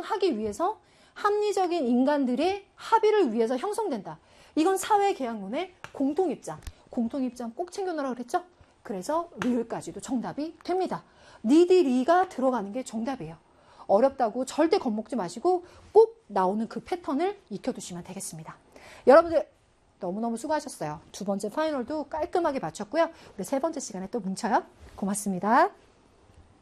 형성하기 위해서 합리적인 인간들의 합의를 위해서 형성된다. 이건 사회계약론의 공통입장. 공통입장 꼭 챙겨놓으라고 그랬죠? 그래서 리을까지도 정답이 됩니다. 니들이가 들어가는 게 정답이에요. 어렵다고 절대 겁먹지 마시고 꼭 나오는 그 패턴을 익혀두시면 되겠습니다. 여러분들 너무너무 수고하셨어요. 두 번째 파이널도 깔끔하게 마쳤고요. 우리 세 번째 시간에 또 뭉쳐요. 고맙습니다.